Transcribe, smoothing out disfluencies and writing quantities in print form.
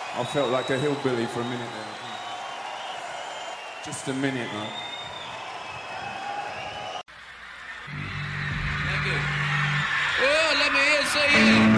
I felt like a hillbilly for a minute there. Just a minute, man. Thank you. Well, let me hear say yeah.